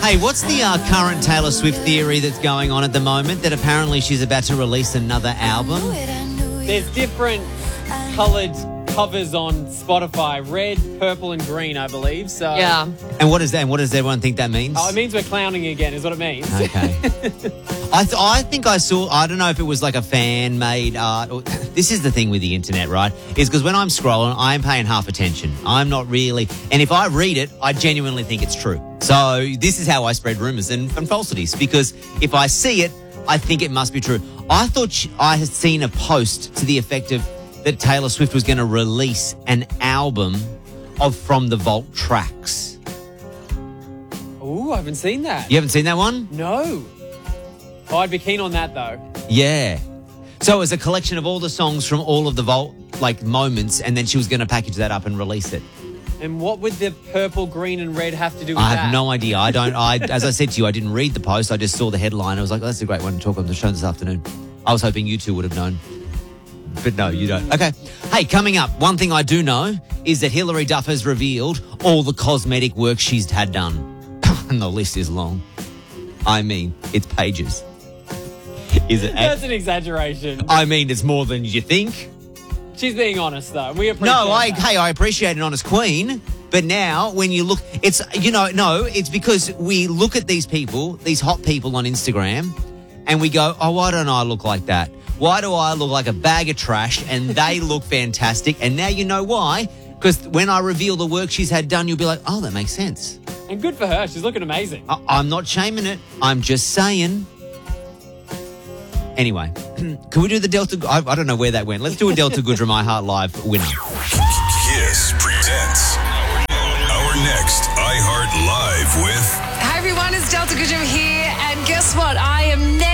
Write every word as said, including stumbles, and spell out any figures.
Hey, what's the uh, current Taylor Swift theory that's going on at the moment that apparently she's about to release another album? There's different coloured covers on Spotify, red, purple and green, I believe. So Yeah. And what is that? And what does everyone think that means? Oh, it means we're clowning again is what it means. Okay. I th- I think I saw, I don't know if it was like a fan-made art. Or, this is the thing with the internet, right? Is because when I'm scrolling, I'm paying half attention. I'm not really, and if I read it, I genuinely think it's true. So this is how I spread rumours and, and falsities, because if I see it, I think it must be true. I thought she, I had seen a post to the effect of that Taylor Swift was going to release an album of From the Vault tracks. Ooh, I haven't seen that. You haven't seen that one? No. Oh, I'd be keen on that though. Yeah. So it was a collection of all the songs from all of the Vault, like, moments, and then she was going to package that up and release it. And what would the purple, green and red have to do with I that? have no idea. I don't, I, as I said to you, I didn't read the post. I just saw the headline. I was like, oh, that's a great one to talk on the show this afternoon. I was hoping you two would have known. But no, you don't. Okay. Hey, coming up, one thing I do know is that Hilary Duff has revealed all the cosmetic work she's had done. And the list is long. I mean, it's pages. Is it? That's an exaggeration. I mean, it's more than you think. She's being honest though. We appreciate No, I, that. hey, I appreciate an honest queen. But now when you look, it's, you know, no, it's because we look at these people, these hot people on Instagram, and we go, oh, why don't I look like that? Why do I look like a bag of trash and they look fantastic? And now you know why. Because when I reveal the work she's had done, you'll be like, oh, that makes sense. And good for her. She's looking amazing. I- I'm not shaming it. I'm just saying. Anyway, can we do the Delta? I, I don't know where that went. Let's do a Delta Goodra My Heart Live winner. Kiss presents our next iHeart Live with Hi everyone, it's Delta Goodrum here.